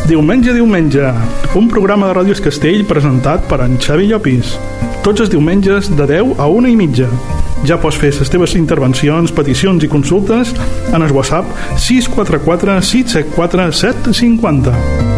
Diumenge, un programa de Ràdio Es Castell presentat per en Xavi Llopis. Tots els diumenges de 10 a 1:30. Ja pots fer les teves intervencions, peticions i consultes en el WhatsApp 644 674 750.